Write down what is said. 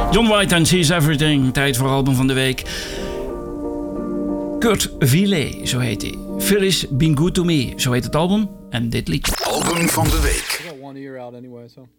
John White en Sees Everything. Tijd voor album van de week. Kurt Villet, zo heet hij. Phyllis Been Good To Me, zo heet het album. En dit lied. Album van de week. I got one ear out anyway, so.